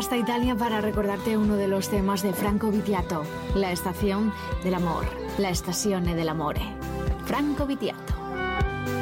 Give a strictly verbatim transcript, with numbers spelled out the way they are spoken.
hasta Italia para recordarte uno de los temas de Franco Battiato, La estación del amor, la estazione dell'amore. Franco Battiato.